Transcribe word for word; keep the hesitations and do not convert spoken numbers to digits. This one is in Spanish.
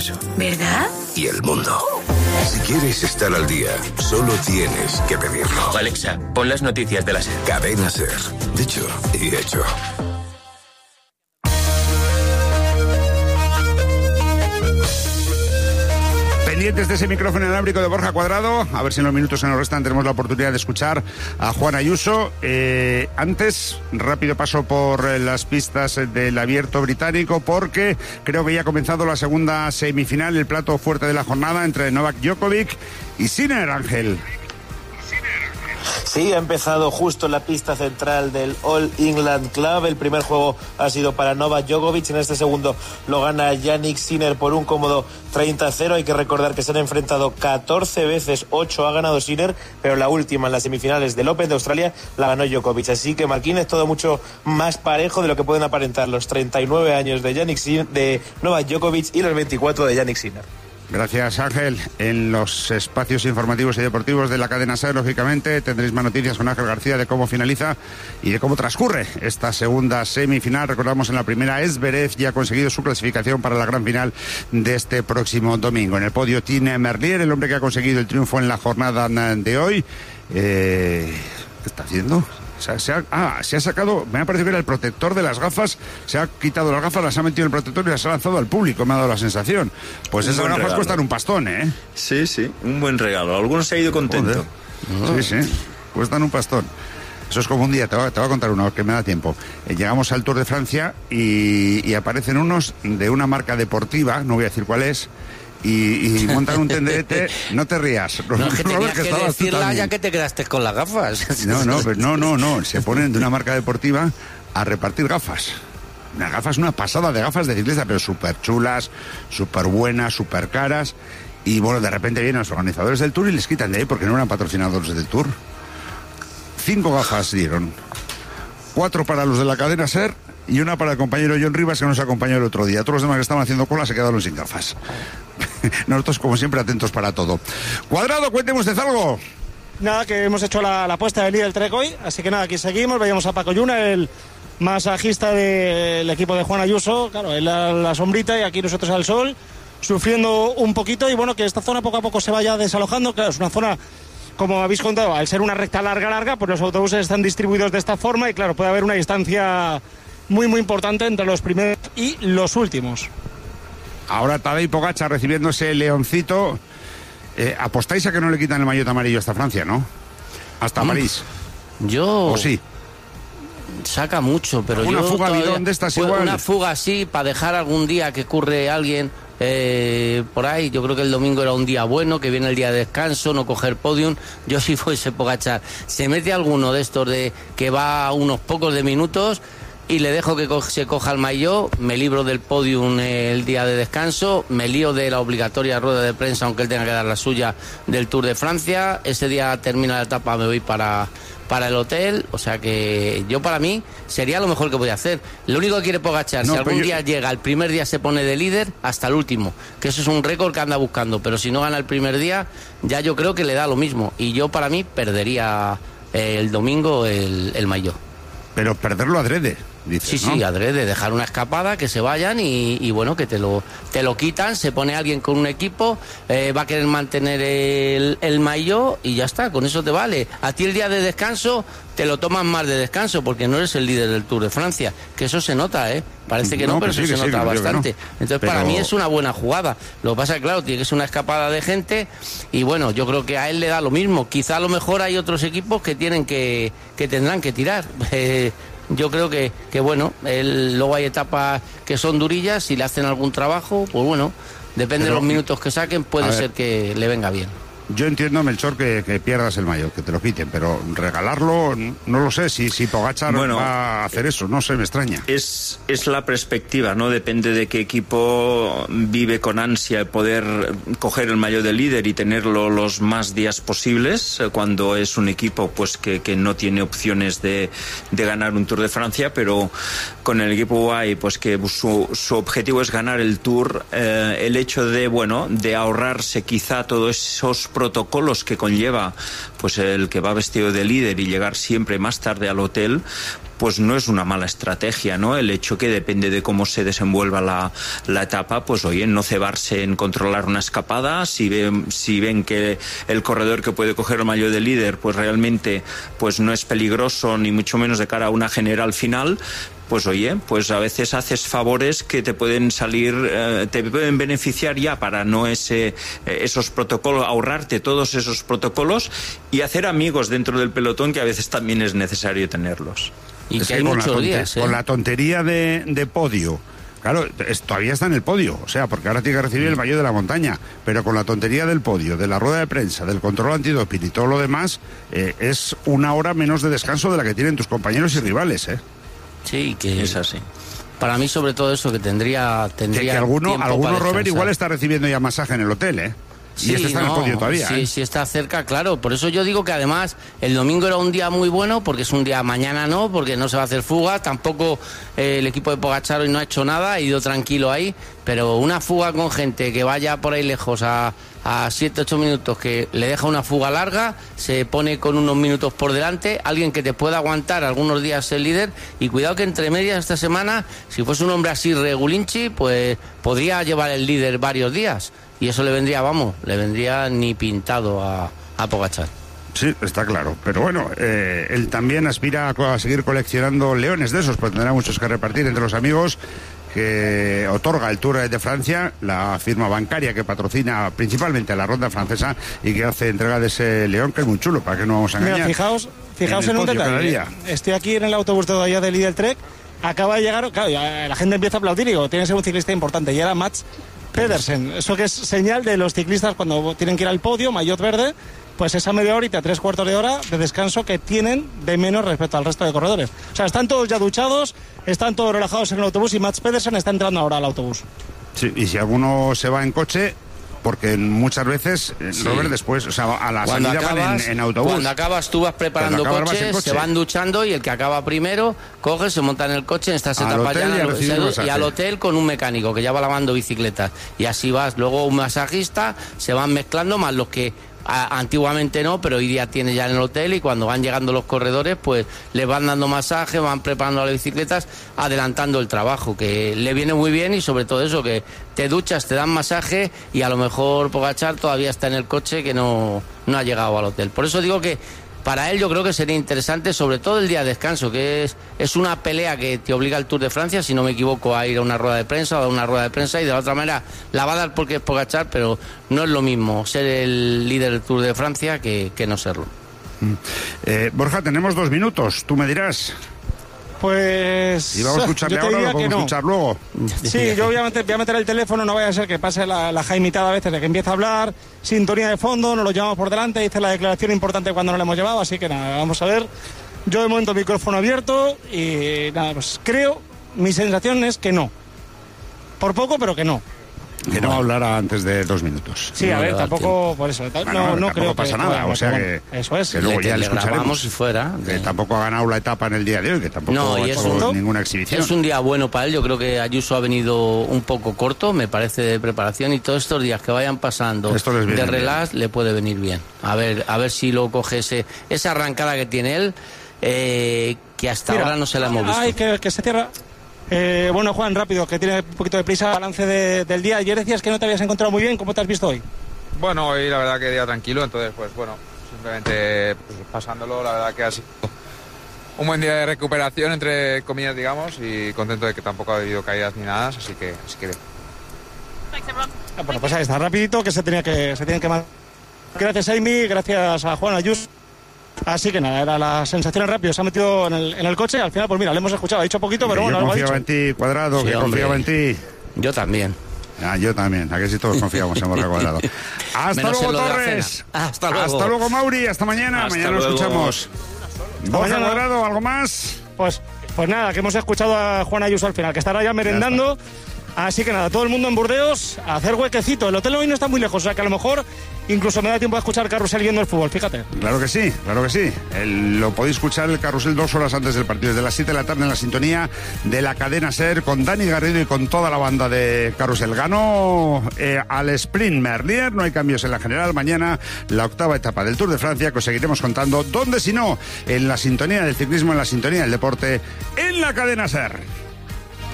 ¿Verdad? Y el mundo. Si quieres estar al día, solo tienes que pedirlo. Alexa, pon las noticias de la SER. Cadena SER. Dicho y hecho. Pendientes de ese micrófono inalámbrico de Borja Cuadrado, a ver si en los minutos que nos restan tenemos la oportunidad de escuchar a Juan Ayuso. Eh, antes, rápido paso por eh, las pistas del Abierto británico, porque creo que ya ha comenzado la segunda semifinal, el plato fuerte de la jornada entre Novak Djokovic y Sinner, Ángel. Sí, ha empezado justo en la pista central del All England Club. El primer juego ha sido para Novak Djokovic. En este segundo lo gana Jannik Sinner por un cómodo treinta a cero. Hay que recordar que se han enfrentado catorce veces, ocho ha ganado Sinner, pero la última en las semifinales del Open de Australia la ganó Djokovic. Así que, Marquín, es todo mucho más parejo de lo que pueden aparentar los treinta y nueve años de, Jannik Sinner, de Novak Djokovic y los veinticuatro de Jannik Sinner. Gracias, Ángel. En los espacios informativos y deportivos de la cadena SER, lógicamente, tendréis más noticias con Ángel García de cómo finaliza y de cómo transcurre esta segunda semifinal. Recordamos, en la primera, Zverev ya ha conseguido su clasificación para la gran final de este próximo domingo. En el podio, Tim Merlier, el hombre que ha conseguido el triunfo en la jornada de hoy. Eh, ¿Qué está haciendo? Se ha, se ha, ah, se ha sacado, me ha parecido que era el protector de las gafas, se ha quitado las gafas, las ha metido en el protector y las ha lanzado al público, me ha dado la sensación. Pues esas gafas regalo. Cuestan un pastón, ¿eh? Sí, sí, un buen regalo. Algunos se ha ido contento. Oh. Sí, sí, cuestan un pastón. Eso es como un día, te voy a, te voy a contar uno, que me da tiempo. Eh, llegamos al Tour de Francia y, y aparecen unos de una marca deportiva, no voy a decir cuál es, Y, y montan un tenderete. No te rías. No, es que tenías que, que decirla ya que te quedaste con las gafas. No, no, pero no, no, no. Se ponen de una marca deportiva a repartir gafas. Unas gafas, una pasada de gafas de ciclista, pero súper chulas, súper buenas, súper caras. Y bueno, de repente vienen los organizadores del Tour y les quitan de ahí porque no eran patrocinadores del Tour. Cinco gafas dieron. Cuatro para los de la cadena SER y una para el compañero John Rivas, que nos acompañó el otro día. Todos los demás que estaban haciendo cola se quedaron sin gafas. Nosotros, como siempre, atentos para todo. Cuadrado, cuénteme usted algo. Nada, que hemos hecho la, la apuesta del líder del Trek hoy, así que nada, aquí seguimos. Vayamos a Paco Lluna, el masajista del equipo de Juan Ayuso, claro, en la, la sombrita y aquí nosotros al sol, sufriendo un poquito. Y bueno, que esta zona poco a poco se vaya desalojando. Claro, es una zona, como habéis contado, al ser una recta larga, larga, pues los autobuses están distribuidos de esta forma y claro, puede haber una distancia muy, muy importante entre los primeros y los últimos. Ahora Tadej Pogačar recibiendo ese leoncito. Eh, ¿Apostáis a que no le quitan el maillot amarillo hasta Francia, no? Hasta mm. París. Yo... ¿O sí? Saca mucho, pero una yo fuga todavía... bidón de estas igual. Una fuga así, para dejar algún día que curre alguien eh, por ahí. Yo creo que el domingo era un día bueno, que viene el día de descanso, no coger podium. Yo si fuese Pogačar, se mete alguno de estos de que va a unos pocos de minutos y le dejo que co- se coja el maillot, me libro del podium el día de descanso, me lío de la obligatoria rueda de prensa, aunque él tenga que dar la suya, del Tour de Francia. Ese día termina la etapa, me voy para, para el hotel. O sea que yo, para mí, sería lo mejor que voy a hacer. Lo único que quiere Pogačar, no, si algún yo... día llega, el primer día se pone de líder hasta el último, que eso es un récord que anda buscando, pero si no gana el primer día, ya yo creo que le da lo mismo. Y yo, para mí, perdería eh, el domingo el, el maillot. Pero perderlo adrede. Dices, sí, ¿no? sí, adrede, dejar una escapada, que se vayan y, y bueno, que te lo te lo quitan, se pone alguien con un equipo, eh, va a querer mantener el, el maillot y ya está, con eso te vale. A ti el día de descanso te lo toman más de descanso porque no eres el líder del Tour de Francia, que eso se nota, ¿eh? Parece que no, no pero eso sí, se nota sí, bastante. No. Entonces, pero... para mí es una buena jugada. Lo que pasa es que, claro, tiene que ser una escapada de gente y bueno, yo creo que a él le da lo mismo. Quizá a lo mejor hay otros equipos que tienen que, que tendrán que tirar. Eh, Yo creo que, que bueno, el, luego hay etapas que son durillas, si le hacen algún trabajo, pues bueno, depende Pero, de los minutos que saquen, puede ser que le venga bien. Yo entiendo, Melchor, que, que pierdas el maillot, que te lo quiten, pero regalarlo, no lo sé, si, si Pogačar bueno, va a hacer eso, no sé, me extraña. Es, es la perspectiva, ¿no? Depende de qué equipo vive con ansia poder coger el maillot de líder y tenerlo los más días posibles, cuando es un equipo pues que, que no tiene opciones de, de ganar un Tour de Francia, pero con el equipo U A E, pues que su, su objetivo es ganar el Tour, eh, el hecho de, bueno, de ahorrarse quizá todos esos protocolos que conlleva pues el que va vestido de líder y llegar siempre más tarde al hotel, pues no es una mala estrategia, ¿no? El hecho que depende de cómo se desenvuelva la, la etapa, pues oye, no cebarse en controlar una escapada. Si ven, si ven que el corredor que puede coger el maillot de líder, pues realmente pues no es peligroso, ni mucho menos de cara a una general final, pues oye, pues a veces haces favores que te pueden salir, eh, te pueden beneficiar ya para no ese, esos protocolos, ahorrarte todos esos protocolos y hacer amigos dentro del pelotón, que a veces también es necesario tenerlos. Y es que que hay con muchos la días, ¿eh? Con la tontería de, de podio. Claro, es, todavía está en el podio, o sea, porque ahora tiene que recibir el maillot de la montaña, pero con la tontería del podio, de la rueda de prensa, del control antidoping y todo lo demás, eh, es una hora menos de descanso de la que tienen tus compañeros y rivales, ¿eh? Sí, que es así. Para mí, sobre todo eso, que tendría... tendría que, que alguno, alguno Robert, descansar. igual está recibiendo ya masaje en el hotel, ¿eh? Sí, y este está no, en el podio todavía. Sí, ¿eh? sí está cerca, claro. Por eso yo digo que además el domingo era un día muy bueno, porque es un día, mañana no, porque no se va a hacer fuga. Tampoco eh, el equipo de Pogačar hoy no ha hecho nada, ha ido tranquilo ahí. Pero una fuga con gente que vaya por ahí lejos a a siete ocho minutos, que le deja una fuga larga, se pone con unos minutos por delante, alguien que te pueda aguantar algunos días el líder, y cuidado que entre medias esta semana, si fuese un hombre así regulinchi, pues podría llevar el líder varios días, y eso le vendría, vamos, le vendría ni pintado a, a Pogačar. Sí, está claro. Pero bueno, eh, él también aspira a, a seguir coleccionando leones de esos, pues tendrá muchos que repartir entre los amigos que otorga el Tour de Francia, la firma bancaria que patrocina principalmente a la ronda francesa y que hace entrega de ese león, que es muy chulo, para que no vamos a engañar. Mira, fijaos, fijaos en, en un detalle. Estoy aquí en el autobús todavía del Lidl Trek, acaba de llegar, claro, ya la gente empieza a aplaudir y digo, tiene que ser un ciclista importante, y era Mats Pedersen. Eso que es señal de los ciclistas cuando tienen que ir al podio, maillot verde, pues esa media horita, tres cuartos de hora de descanso que tienen de menos respecto al resto de corredores. O sea, están todos ya duchados, están todos relajados en el autobús, y Mats Pedersen está entrando ahora al autobús. Sí, y si alguno se va en coche, porque muchas veces, sí. Robert, después, o sea, a la cuando salida acabas, van en, en autobús. Cuando acabas tú vas preparando acabas, coches, vas coche. se van duchando, y el que acaba primero coge, se monta en el coche en estas etapas llanas y, y al hotel con un mecánico que ya va lavando bicicletas. Y así vas, luego un masajista, se van mezclando más los que... A, antiguamente no, pero hoy día tiene ya en el hotel, y cuando van llegando los corredores pues les van dando masaje, van preparando las bicicletas, adelantando el trabajo, que le viene muy bien, y sobre todo eso, que te duchas, te dan masaje, y a lo mejor Pogačar todavía está en el coche, que no, no ha llegado al hotel. Por eso digo que para él yo creo que sería interesante, sobre todo el día de descanso, que es, es una pelea que te obliga al Tour de Francia, si no me equivoco, a ir a una rueda de prensa o a dar una rueda de prensa, y de la otra manera la va a dar porque es Pogačar, pero no es lo mismo ser el líder del Tour de Francia que, que no serlo. Eh, Borja, tenemos dos minutos, tú me dirás. Pues... ¿Y vamos a escucharle ahora o lo podemos no. escuchar luego? Sí, yo voy a, meter, voy a meter el teléfono, no vaya a ser que pase la, la jaimitada a veces de que empieza a hablar, sintonía de fondo, nos lo llevamos por delante, dice la declaración importante cuando no lo hemos llevado, así que nada, vamos a ver. Yo de momento micrófono abierto y nada, pues creo, mi sensación es que no. Por poco, pero que no. Que no hablara antes de dos minutos. Sí, no a ver, tampoco por eso. Bueno, no, no tampoco creo pasa que, nada, bueno, o sea bueno, que, eso es. que luego le, ya le le escucharemos. si fuera. Que tampoco ha ganado la etapa en el día de hoy, que tampoco no, ha y hecho un, ninguna exhibición. Es un día bueno para él, yo creo que Ayuso ha venido un poco corto, me parece, de preparación, y todos estos días que vayan pasando de relax bien. Le puede venir bien. A ver, a ver si lo coge ese, esa arrancada que tiene él, eh, que hasta Mira, ahora no se la hemos visto. Ay, que, que se cierra. Eh, bueno, Juan, rápido, que tiene un poquito de prisa, balance de, del día. Ayer decías que no te habías encontrado muy bien, ¿cómo te has visto hoy? Bueno, hoy la verdad que día tranquilo, entonces pues bueno, simplemente pues, pasándolo, la verdad que ha sido un buen día de recuperación, entre comillas, digamos, y contento de que tampoco ha habido caídas ni nada, así que, así que bien. Bueno, pues ahí está, rapidito, que se tenía que, se tienen que mandar. Gracias, Amy, gracias a Juan Ayuso. Así que nada, era la sensación rápido, se ha metido en el, en el coche, al final pues mira, le hemos escuchado, ha dicho poquito, pero bueno, yo algo ha dicho. Yo confiaba en ti, Cuadrado, sí, que hombre, confiaba en ti. Yo también. Ah, yo también, a que si todos confiamos en Borja Cuadrado. Hasta Menos luego, Torres. Hasta luego. Hasta luego, Mauri, hasta mañana, hasta mañana luego. Nos escuchamos. Borja Cuadrado, ¿algo más? Pues, pues nada, que hemos escuchado a Juan Ayuso al final, que estará ya merendando. Ya está. Así que nada, todo el mundo en Burdeos a hacer huequecito. El hotel hoy no está muy lejos, o sea que a lo mejor incluso me da tiempo a escuchar Carrusel viendo el fútbol, fíjate. Claro que sí, claro que sí. El, lo podéis escuchar el Carrusel dos horas antes del partido, desde las siete de la tarde en la sintonía de la cadena SER, con Dani Garrido y con toda la banda de Carrusel. Ganó eh, al sprint Merlier, no hay cambios en la general. Mañana la octava etapa del Tour de Francia, que os seguiremos contando. ¿Dónde si no? En la sintonía del ciclismo, en la sintonía del deporte, en la cadena SER.